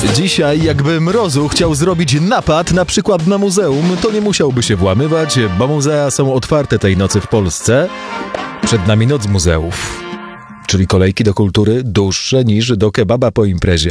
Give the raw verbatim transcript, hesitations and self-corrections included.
Dzisiaj jakby Mrozu chciał zrobić napad na przykład na muzeum, to nie musiałby się włamywać, bo muzea są otwarte tej nocy w Polsce. Przed nami noc muzeów, czyli kolejki do kultury dłuższe niż do kebaba po imprezie.